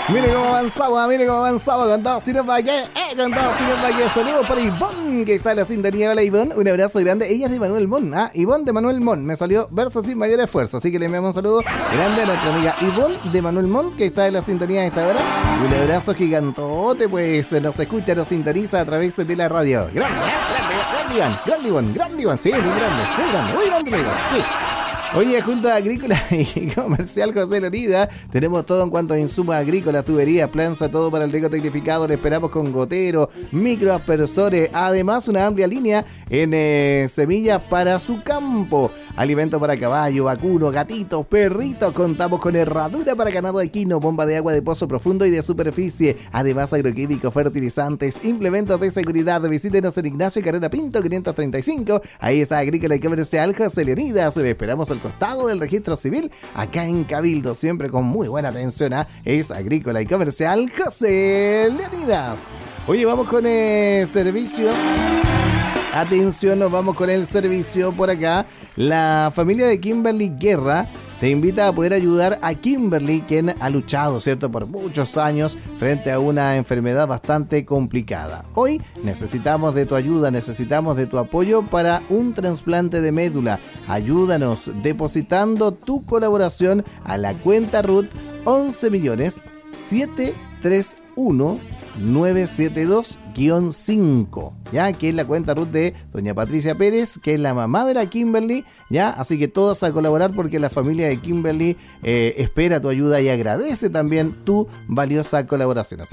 Mire cómo avanzaba con todo sin empaque, con todo sin empaque. Saludos para Ivonne, que está en la sintonía. Hola Ivonne, un abrazo grande. Ella es de Manuel Mon, Ivonne de Manuel Mon. Me salió verso sin mayor esfuerzo, así que le enviamos un saludo grande a nuestra amiga Ivonne de Manuel Mon, que está en la sintonía a esta hora. Un abrazo gigantote, pues nos escucha, nos sintoniza a través de la radio. Grande Ivonne, sí, muy grande, sí. Oye, Junta Agrícola y Comercial José Lorida, tenemos todo en cuanto a insumos agrícolas, tuberías, planza, todo para el riego tecnificado. Le esperamos con gotero, microaspersores, además una amplia línea en semillas para su campo. Alimentos para caballo, vacuno, gatitos, perritos. Contamos con herradura para ganado equino, bomba de agua de pozo profundo y de superficie. Además, agroquímicos, fertilizantes, implementos de seguridad. Visítenos en Ignacio Carrera Pinto 535. Ahí está Agrícola y Comercial José Leonidas. Le esperamos al costado del registro civil, acá en Cabildo, siempre con muy buena atención. Es Agrícola y Comercial José Leonidas. Oye, vamos con servicios. Atención, nos vamos con el servicio por acá. La familia de Kimberly Guerra te invita a poder ayudar a Kimberly, quien ha luchado, ¿cierto?, por muchos años frente a una enfermedad bastante complicada. Hoy necesitamos de tu ayuda, necesitamos de tu apoyo para un trasplante de médula. Ayúdanos depositando tu colaboración a la cuenta RUT 11.731.972-5, ya, que es la cuenta RUT de doña Patricia Pérez, que es la mamá de la Kimberly, ya, así que todos a colaborar porque la familia de Kimberly espera tu ayuda y agradece también tu valiosa colaboración.